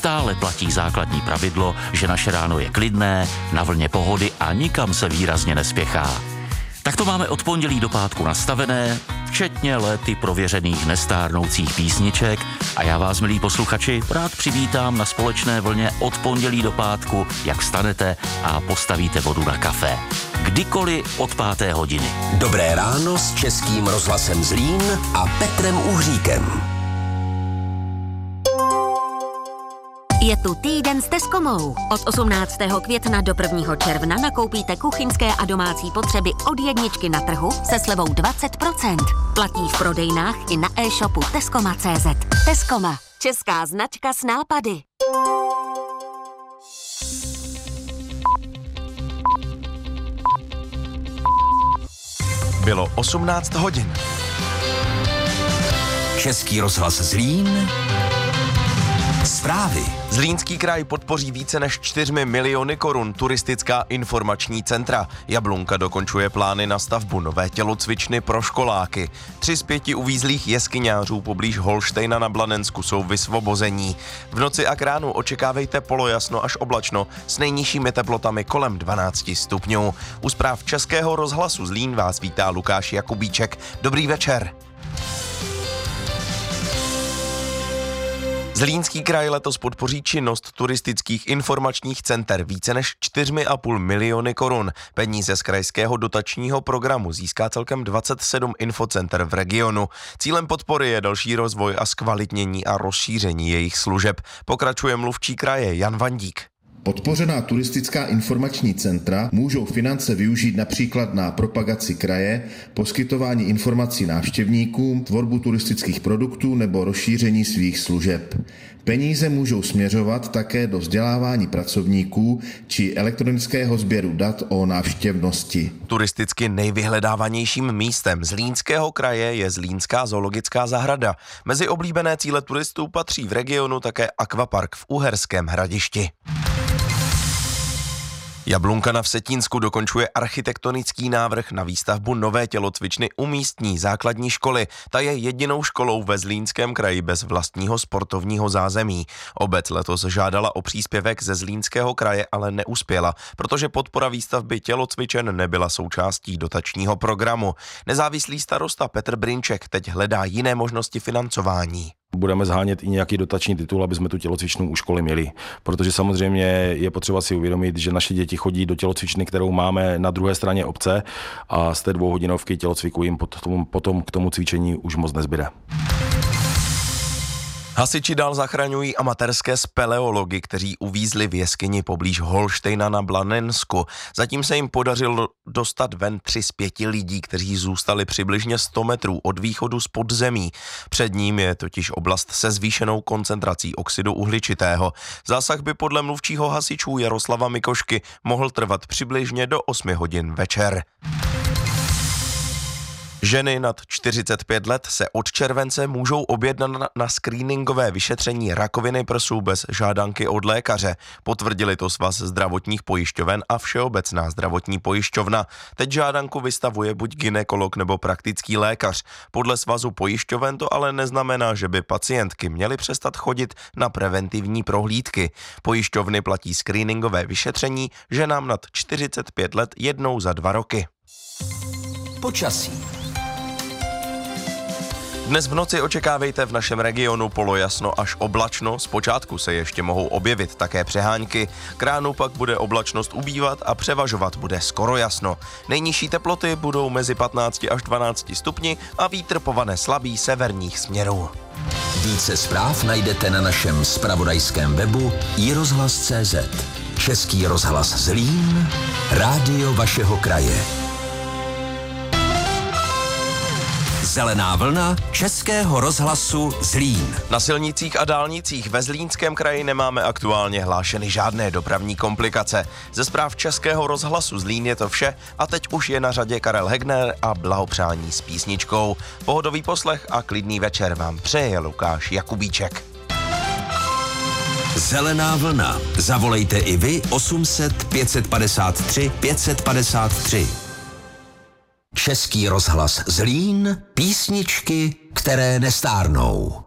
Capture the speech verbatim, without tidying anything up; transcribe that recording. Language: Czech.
stále platí základní pravidlo, že naše ráno je klidné, na vlně pohody a nikam se výrazně nespěchá. Tak to máme od pondělí do pátku nastavené, včetně léty prověřených nestárnoucích písniček a já vás, milí posluchači, rád přivítám na společné vlně od pondělí do pátku, jak vstanete a postavíte vodu na kafe. Kdykoliv od páté hodiny. Dobré ráno s Českým rozhlasem Zlín a Petrem Uhříkem. Je tu týden s Tescomou. Od osmnáctého května do prvního června nakoupíte kuchyňské a domácí potřeby od jedničky na trhu se slevou dvacet procent. Platí v prodejnách i na e-shopu tescoma tečka cé zet. Tescoma. Česká značka s nápady. Bylo osmnáct hodin. Český rozhlas Zlín. Zprávy. Zlínský kraj podpoří více než čtyřmi miliony korun turistická informační centra. Jablunka dokončuje plány na stavbu nové tělocvičny pro školáky. Tři z pěti uvízlých jeskyňářů poblíž Holštejna na Blanensku jsou vysvobození. V noci a k ránu očekávejte polojasno až oblačno s nejnižšími teplotami kolem dvanáct stupňů. U zpráv Českého rozhlasu Zlín vás vítá Lukáš Jakubíček. Dobrý večer. Zlínský kraj letos podpoří činnost turistických informačních center více než čtyřmi a půl miliony korun. Peníze z krajského dotačního programu získá celkem dvacet sedm infocenter v regionu. Cílem podpory je další rozvoj a zkvalitnění a rozšíření jejich služeb. Pokračuje mluvčí kraje Jan Vandík. Podpořená turistická informační centra můžou finance využít například na propagaci kraje, poskytování informací návštěvníkům, tvorbu turistických produktů nebo rozšíření svých služeb. Peníze můžou směřovat také do vzdělávání pracovníků či elektronického sběru dat o návštěvnosti. Turisticky nejvyhledávanějším místem Zlínského kraje je Zlínská zoologická zahrada. Mezi oblíbené cíle turistů patří v regionu také akvapark v Uherském Hradišti. Jablunka na Vsetínsku dokončuje architektonický návrh na výstavbu nové tělocvičny u místní základní školy. Ta je jedinou školou ve Zlínském kraji bez vlastního sportovního zázemí. Obec letos žádala o příspěvek ze Zlínského kraje, ale neuspěla, protože podpora výstavby tělocvičen nebyla součástí dotačního programu. Nezávislý starosta Petr Brinček teď hledá jiné možnosti financování. Budeme zhánět i nějaký dotační titul, aby jsme tu tělocvičnu u školy měli. Protože samozřejmě je potřeba si uvědomit, že naše děti chodí do tělocvičny, kterou máme na druhé straně obce a z té dvouhodinovky tělocviku jim potom, potom k tomu cvičení už moc nezbyde. Hasiči dál zachraňují amatérské speleology, kteří uvízli v jeskyni poblíž Holštejna na Blanensku. Zatím se jim podařilo dostat ven tři z pěti lidí, kteří zůstali přibližně sto metrů od východu z podzemí. Před ním je totiž oblast se zvýšenou koncentrací oxidu uhličitého. Zásah by podle mluvčího hasičů Jaroslava Mikošky mohl trvat přibližně do osmi hodin večer. Ženy nad čtyřicet pět let se od července můžou objednat na, na screeningové vyšetření rakoviny prsů bez žádanky od lékaře. Potvrdili to Svaz zdravotních pojišťoven a Všeobecná zdravotní pojišťovna. Teď žádanku vystavuje buď gynekolog nebo praktický lékař. Podle Svazu pojišťoven to ale neznamená, že by pacientky měly přestat chodit na preventivní prohlídky. Pojišťovny platí screeningové vyšetření ženám nad čtyřicet pět let jednou za dva roky. Počasí. Dnes v noci očekávejte v našem regionu polojasno až oblačno, zpočátku se ještě mohou objevit také přehánky, k ránu pak bude oblačnost ubývat a převažovat bude skoro jasno. Nejnižší teploty budou mezi patnácti až dvanácti stupni a vítr povane slabý severních směrů. Více zpráv najdete na našem zpravodajském webu i rozhlas tečka cé zet. Český rozhlas Zlín, rádio vašeho kraje. Zelená vlna Českého rozhlasu Zlín. Na silnicích a dálnicích ve Zlínském kraji nemáme aktuálně hlášeny žádné dopravní komplikace. Ze zpráv Českého rozhlasu Zlín je to vše a teď už je na řadě Karel Hegner a blahopřání s písničkou. Pohodový poslech a klidný večer vám přeje Lukáš Jakubíček. Zelená vlna. Zavolejte i vy osm set pět padesát tři pět padesát tři. Český rozhlas Zlín, písničky, které nestárnou.